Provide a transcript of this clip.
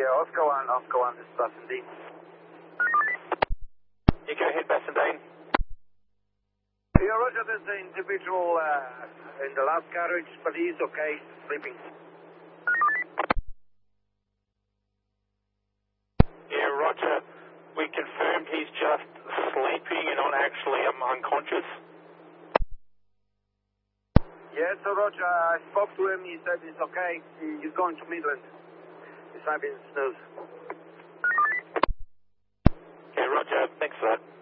Oscar 1, this is Bassendean. You go ahead, Bassendean. Yeah, roger, there's an individual in the last carriage, but he's okay, sleeping. Yeah, roger. We confirmed he's just sleeping and not actually unconscious. Yeah, so roger, I spoke to him, he said it's okay, he's going to Midland. He's having snooze. Okay, roger, thanks for that.